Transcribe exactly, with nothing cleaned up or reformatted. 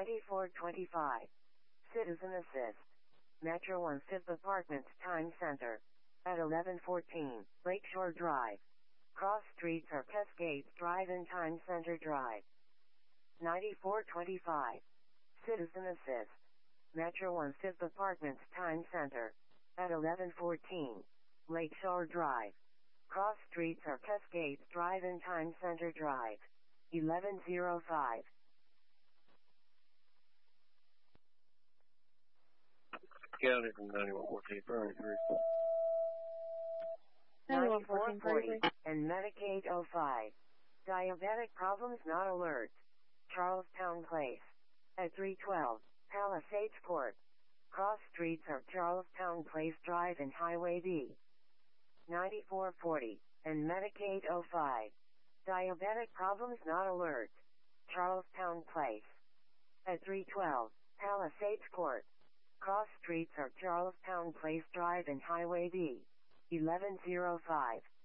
ninety-four twenty-five. Citizen Assist. Metro one Fifth Apartments Time Center. At eleven fourteen, Lakeshore Drive. Cross streets are Cascades Drive and Time Center Drive. ninety-four twenty-five. Citizen Assist. Metro one Fifth Apartments Time Center. At eleven fourteen, Lakeshore Drive. Cross streets are Cascades Drive and Time Center Drive. eleven oh five. County from ninety-one fourteen, thirty-three. ninety-four forty and Medicaid oh five. Diabetic problems not alert. Charlestown Place. At three twelve, Palisades Court. Cross streets are Charlestown Place Drive and Highway D. ninety-four forty and Medicaid oh five. Diabetic problems not alert. Charlestown Place. At three twelve, Palisades Court. Cross streets are Charlestown Place Drive and Highway D. eleven oh five.